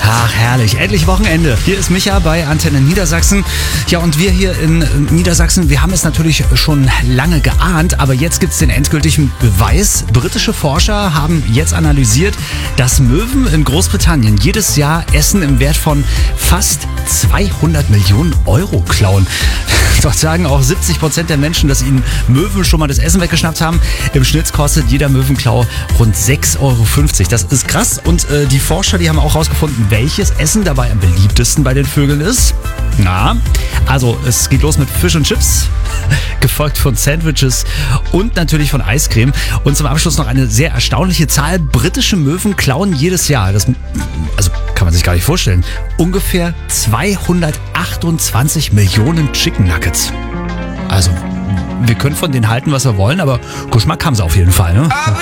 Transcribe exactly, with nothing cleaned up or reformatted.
Ach, herrlich. Endlich Wochenende. Hier ist Micha bei Antenne Niedersachsen. Ja, und wir hier in Niedersachsen, wir haben es natürlich schon lange geahnt, aber jetzt gibt es den endgültigen Beweis. Britische Forscher haben jetzt analysiert, dass Möwen in Großbritannien jedes Jahr Essen im Wert von fast zweihundert Millionen Euro klauen. Dort sagen auch siebzig Prozent der Menschen, dass ihnen Möwen schon mal das Essen weggeschnappt haben. Im Schnitt kostet jeder Möwenklau rund sechs Euro fünfzig. Das ist krass. Und äh, die Forscher, die haben auch herausgefunden, welches Essen dabei am beliebtesten bei den Vögeln ist. Na, also es geht los mit Fish und Chips, gefolgt von Sandwiches und natürlich von Eiscreme. Und zum Abschluss noch eine sehr erstaunliche Zahl. Britische Möwen klauen jedes Jahr, das also kann man sich gar nicht vorstellen, ungefähr zweihundertachtundzwanzig Millionen Chicken Nuggets. Also, wir können von denen halten, was wir wollen, aber Geschmack haben sie auf jeden Fall, ne?